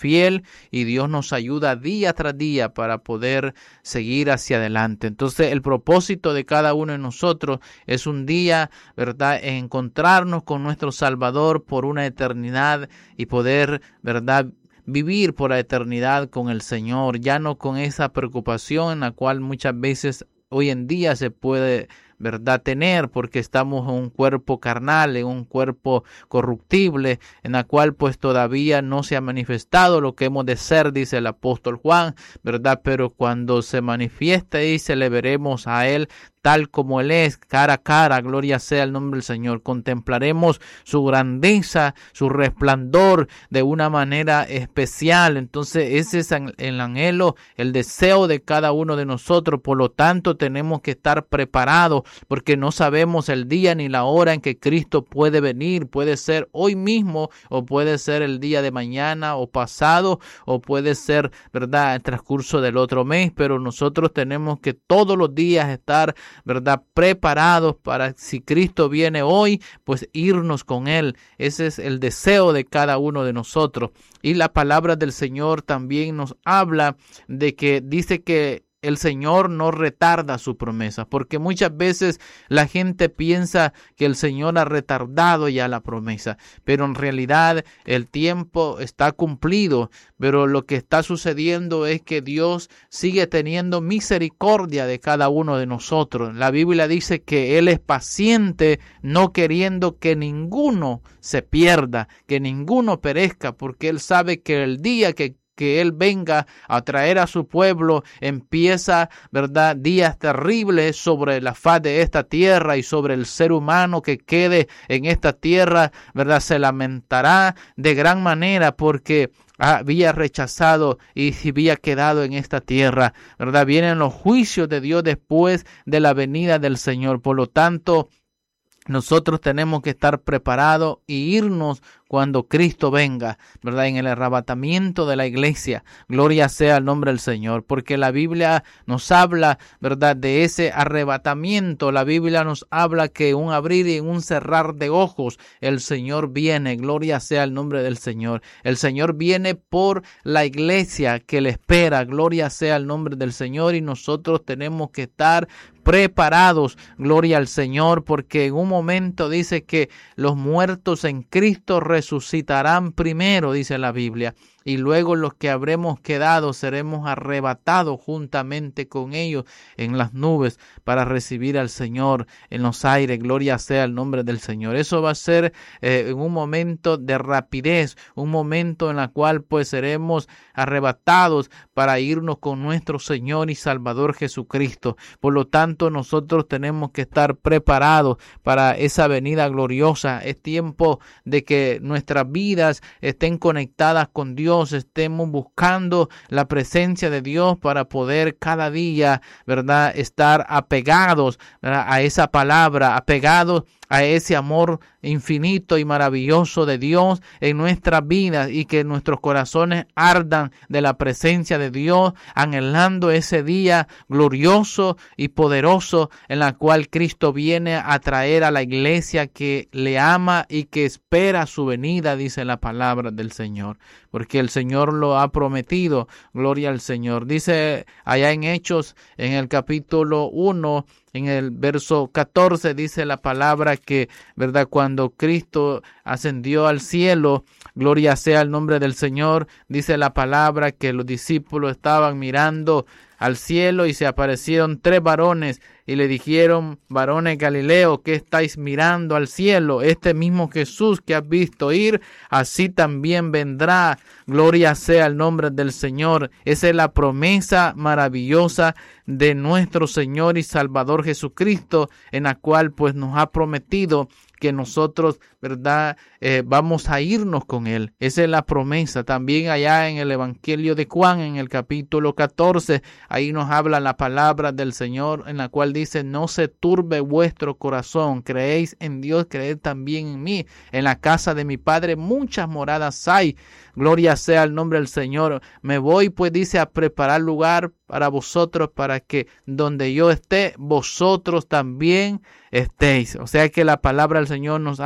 fiel y Dios nos ayuda día tras día para poder seguir hacia adelante. Entonces, el propósito de cada uno de nosotros es un día, ¿verdad?, encontrarnos con nuestro Salvador por una eternidad y poder, ¿verdad?, vivir por la eternidad con el Señor, ya no con esa preocupación en la cual muchas veces hoy en día se puede, ¿verdad?, tener, porque estamos en un cuerpo carnal, en un cuerpo corruptible, en la cual pues todavía no se ha manifestado lo que hemos de ser, dice el apóstol Juan, ¿verdad? Pero cuando se manifieste, dice, le veremos a Él tal como Él es, cara a cara, gloria sea el nombre del Señor. Contemplaremos su grandeza, su resplandor de una manera especial. Entonces ese es el anhelo, el deseo de cada uno de nosotros. Por lo tanto, tenemos que estar preparados porque no sabemos el día ni la hora en que Cristo puede venir. Puede ser hoy mismo o puede ser el día de mañana o pasado o puede ser, ¿verdad?, el transcurso del otro mes. Pero nosotros tenemos que todos los días estar, ¿verdad?, preparados para, si Cristo viene hoy, pues irnos con Él. Ese es el deseo de cada uno de nosotros. Y la palabra del Señor también nos habla de que dice que el Señor no retarda su promesa, porque muchas veces la gente piensa que el Señor ha retardado ya la promesa, pero en realidad el tiempo está cumplido. Pero lo que está sucediendo es que Dios sigue teniendo misericordia de cada uno de nosotros. La Biblia dice que Él es paciente, no queriendo que ninguno se pierda, que ninguno perezca, porque Él sabe que el día que Él venga a traer a su pueblo, empieza, ¿verdad?, días terribles sobre la faz de esta tierra y sobre el ser humano que quede en esta tierra, ¿verdad? Se lamentará de gran manera porque había rechazado y se había quedado en esta tierra, ¿verdad? Vienen los juicios de Dios después de la venida del Señor. Por lo tanto, nosotros tenemos que estar preparados y irnos cuando Cristo venga, ¿verdad?, en el arrebatamiento de la iglesia. Gloria sea el nombre del Señor, porque la Biblia nos habla, ¿verdad?, de ese arrebatamiento. La Biblia nos habla que un abrir y un cerrar de ojos, el Señor viene. Gloria sea el nombre del Señor. El Señor viene por la iglesia que le espera. Gloria sea el nombre del Señor, y nosotros tenemos que estar preparados, gloria al Señor, porque en un momento dice que los muertos en Cristo resucitarán primero, dice la Biblia, y luego los que habremos quedado seremos arrebatados juntamente con ellos en las nubes para recibir al Señor en los aires. Gloria sea el nombre del Señor. Eso va a ser en un momento de rapidez, un momento en el cual pues seremos arrebatados para irnos con nuestro Señor y Salvador Jesucristo. Por lo tanto, nosotros tenemos que estar preparados para esa venida gloriosa. Es tiempo de que nuestras vidas estén conectadas con Dios, estemos buscando la presencia de Dios para poder cada día, ¿verdad?, estar apegados, ¿verdad?, a esa palabra, apegados a ese amor infinito y maravilloso de Dios en nuestras vidas, y que nuestros corazones ardan de la presencia de Dios, anhelando ese día glorioso y poderoso en la cual Cristo viene a traer a la iglesia que le ama y que espera su venida, dice la palabra del Señor, porque el Señor lo ha prometido. Gloria al Señor. Dice allá en Hechos, en el capítulo 1, en el verso 14, dice la palabra que, ¿verdad?, cuando Cristo ascendió al cielo, gloria sea el nombre del Señor, dice la palabra que los discípulos estaban mirando al cielo y se aparecieron 3 varones y le dijeron: varones Galileo, ¿qué estáis mirando al cielo? Este mismo Jesús que has visto ir, así también vendrá. Gloria sea el nombre del Señor. Esa es la promesa maravillosa de nuestro Señor y Salvador Jesucristo, en la cual pues nos ha prometido que nosotros, ¿verdad?, vamos a irnos con Él. Esa es la promesa. También allá en el Evangelio de Juan, en el capítulo 14, ahí nos habla la palabra del Señor, en la cual dice: no se turbe vuestro corazón, creéis en Dios, creed también en mí. En la casa de mi Padre muchas moradas hay. Gloria sea el nombre del Señor. Me voy, pues, dice, a preparar lugar para vosotros, para que donde yo esté, vosotros también estéis. O sea que la palabra del Señor nos habla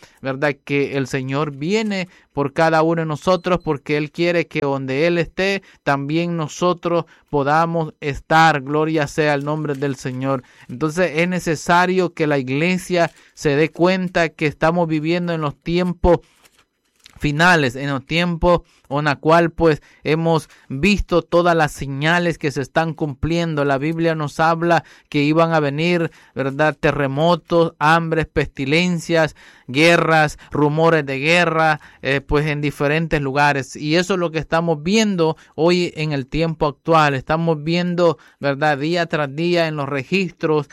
¿verdad? Que el Señor viene por cada uno de nosotros, porque Él quiere que donde Él esté, también nosotros podamos estar. Gloria sea el nombre del Señor. Entonces es necesario que la iglesia se dé cuenta que estamos viviendo en los tiempos finales, en los tiempos en la cual pues hemos visto todas las señales que se están cumpliendo. La Biblia nos habla que iban a venir, ¿verdad?, terremotos, hambres, pestilencias, guerras, rumores de guerra, pues en diferentes lugares. Y eso es lo que estamos viendo hoy en el tiempo actual. Estamos viendo, ¿verdad?, día tras día en los registros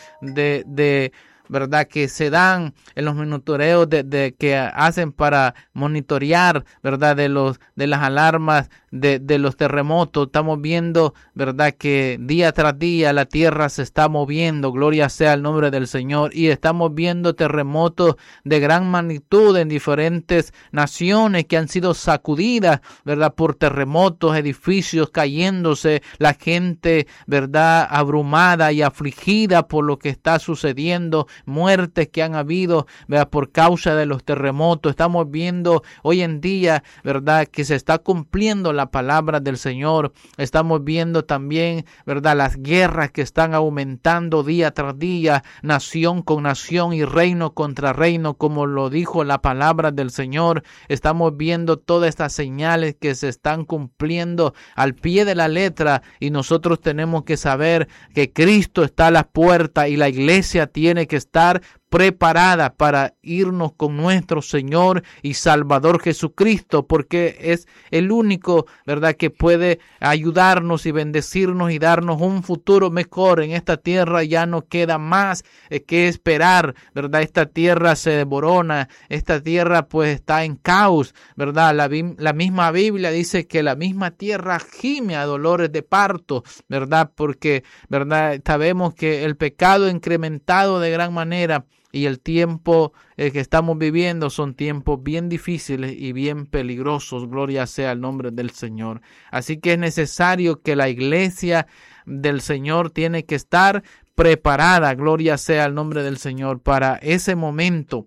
de ¿verdad?, que se dan en los monitoreos que hacen para monitorear, ¿verdad?, de las alarmas de los terremotos. Estamos viendo, ¿verdad?, que día tras día la tierra se está moviendo. Gloria sea el nombre del Señor. Y estamos viendo terremotos de gran magnitud en diferentes naciones que han sido sacudidas, ¿verdad?, por terremotos, edificios cayéndose, la gente, ¿verdad?, abrumada y afligida por lo que está sucediendo, muertes que han habido, ¿verdad?, por causa de los terremotos. Estamos viendo hoy en día, ¿verdad?, que se está cumpliendo la palabra del Señor. Estamos viendo también, ¿verdad?, las guerras que están aumentando día tras día, nación con nación y reino contra reino, como lo dijo la palabra del Señor. Estamos viendo todas estas señales que se están cumpliendo al pie de la letra, y nosotros tenemos que saber que Cristo está a la puerta y la iglesia tiene que estar preparada para irnos con nuestro Señor y Salvador Jesucristo, porque es el único, ¿verdad?, que puede ayudarnos y bendecirnos y darnos un futuro mejor. En esta tierra ya no queda más que esperar, ¿verdad? Esta tierra se devorona, esta tierra pues está en caos, ¿verdad? La misma Biblia dice que la misma tierra gime a dolores de parto, ¿verdad? Porque, ¿verdad?, sabemos que el pecado ha incrementado de gran manera. Y el tiempo que estamos viviendo son tiempos bien difíciles y bien peligrosos. Gloria sea el nombre del Señor. Así que es necesario que la iglesia del Señor tiene que estar preparada. Gloria sea el nombre del Señor para ese momento.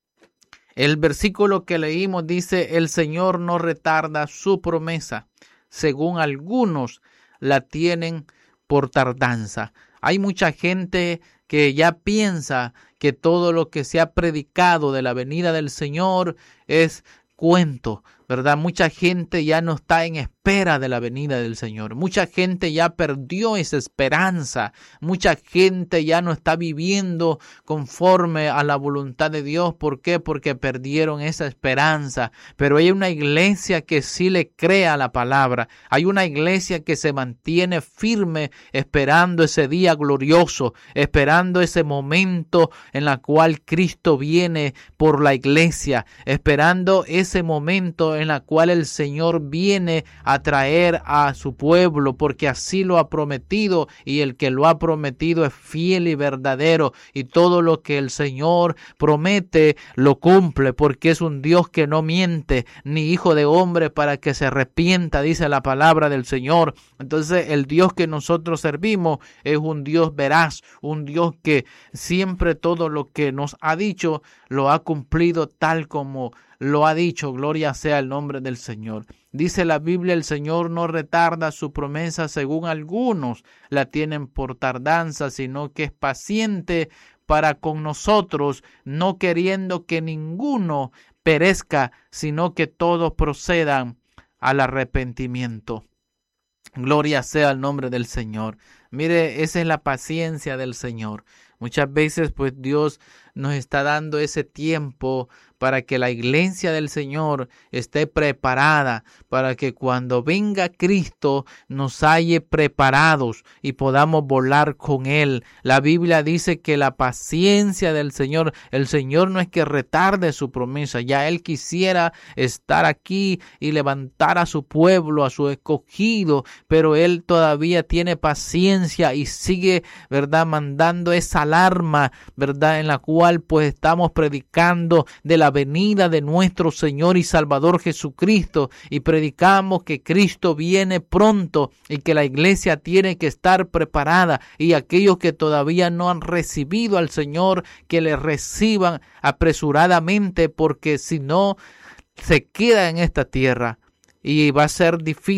El versículo que leímos dice: el Señor no retarda su promesa, según algunos la tienen por tardanza. Hay mucha gente que ya piensa que todo lo que se ha predicado de la venida del Señor es cuento, ¿verdad? Mucha gente ya no está en espera de la venida del Señor. Mucha gente ya perdió esa esperanza. Mucha gente ya no está viviendo conforme a la voluntad de Dios. ¿Por qué? Porque perdieron esa esperanza. Pero hay una iglesia que sí le cree a la palabra. Hay una iglesia que se mantiene firme esperando ese día glorioso, esperando ese momento en la cual Cristo viene por la iglesia, esperando ese momento en la cual el Señor viene a traer a su pueblo, porque así lo ha prometido, y el que lo ha prometido es fiel y verdadero, y todo lo que el Señor promete lo cumple, porque es un Dios que no miente, ni hijo de hombre para que se arrepienta, dice la palabra del Señor. Entonces el Dios que nosotros servimos es un Dios veraz, un Dios que siempre todo lo que nos ha dicho lo ha cumplido tal como lo ha dicho. Gloria sea el nombre del Señor. Dice la Biblia: el Señor no retarda su promesa, según algunos la tienen por tardanza, sino que es paciente para con nosotros, no queriendo que ninguno perezca, sino que todos procedan al arrepentimiento. Gloria sea el nombre del Señor. Mire, esa es la paciencia del Señor. Muchas veces pues Dios nos está dando ese tiempo para que la iglesia del Señor esté preparada, para que cuando venga Cristo nos halle preparados y podamos volar con Él. La Biblia dice que la paciencia del Señor, el Señor no es que retarde su promesa, ya Él quisiera estar aquí y levantar a su pueblo, a su escogido, pero Él todavía tiene paciencia conciencia y sigue, ¿verdad?, mandando esa alarma, ¿verdad?, en la cual pues estamos predicando de la venida de nuestro Señor y Salvador Jesucristo, y predicamos que Cristo viene pronto y que la iglesia tiene que estar preparada, y aquellos que todavía no han recibido al Señor, que le reciban apresuradamente, porque si no, se queda en esta tierra y va a ser difícil